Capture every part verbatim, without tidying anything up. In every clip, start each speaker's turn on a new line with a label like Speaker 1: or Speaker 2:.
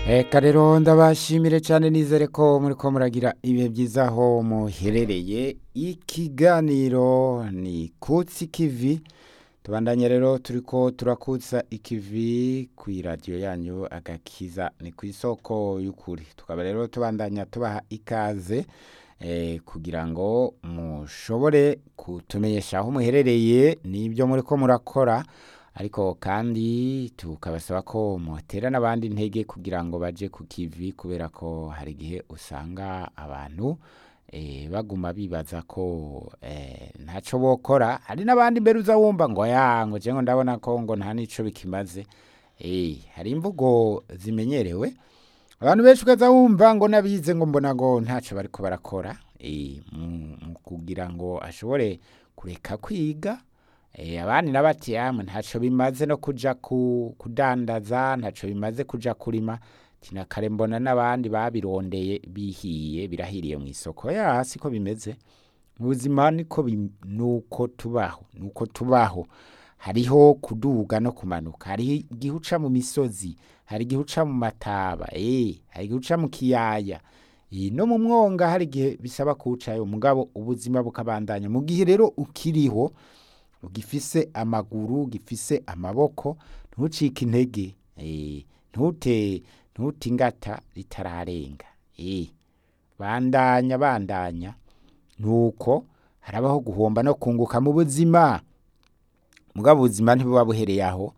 Speaker 1: Eka rero ndabashimire cyane nizere ko muri ko muragira ibihe byiza aho muherereye. Ikiganiro ni Kutsi Kivi, tubandanye rero turiko turakutsa ikivi ku radio yanyu Agakiza ni ku isoko y'ukuri. Tukaba rero tubandanya tubaha ikaze eh, kugira ngo mushobore kutumenyesha aho muherereye n'ibyo muri ko murakora, ariko kandi tukabasaba ko motera n'abandi intege kugira ngo baje ku kivi, kubera ko hari igihe usanga abantu eh, baguma bibaza ko eh, ntaco bokora. Hari n'abandi mbere uza wumva ngo yango je ngo ndabona ko ngo nta nico bikimaze. Eh, hari imvugo zimenyerewe abantu benshi ukaza wumva ngo nabize ngo mbona ngo ntaco bariko barakora, eh, mu mu kugira ngo ashobore kureka kwiga. Eh, abandi nabati yamwe ntaco bimaze no kuja ku kudandaza, ntaco bimaze kuja kurima. Tina kare mbona n'abandi babirondeye bihiye birahiriye mu isoko. Ya siko bimeze. Mu buzima niko bi- nuko tubaho, nuko tubaho. Hariho kuduga no kumanuka, hari igihe uca mu misozi, hari igihe uca mu mataba, eh, hari igihe uca mu kiyaya. Eh, no mu mwonga hari igihe bisaba kucayo, mugabo ubuzima bukabandanya. Mu gihe rero ukiriho ugifise amaguru, gifise amaboko, ntucike intege, eh, ntute ntute ingata ritararenga. Eh, bandanya bandanya, nuko harabaho guhomba no kunguka mu buzima. Mugabo ubuzima ntibuba buhereye aho.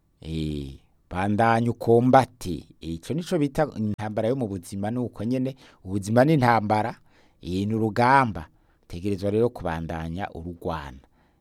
Speaker 1: Eh, bandanya ukombate. Eh, ico nico bita intambara yo mu buzima, nuko nyene ubuzima ni intambara, eh, ni urugamba. Tegerezwa rero kubandanya urugwana.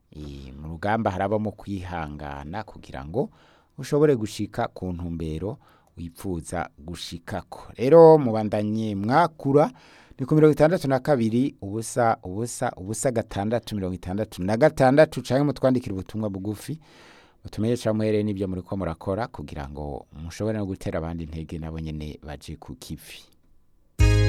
Speaker 1: E, mu rugamba harabamo kwihangana kugira ngo ushobore gushika ku ntumbero wipfuza gushikako. Rero mubandanye mwakura ni ku mirongo itandatu na kabiri ubusa ubusa ubusa gatandatu mirongo itandatu na gatandatu, canke mutwandikira ubutumwa bugufi mutumenyesha muhereye n'ibyo muri ko murakora kugira ngo mushobore no gutera abandi intege nabo nyene baje ku kivi.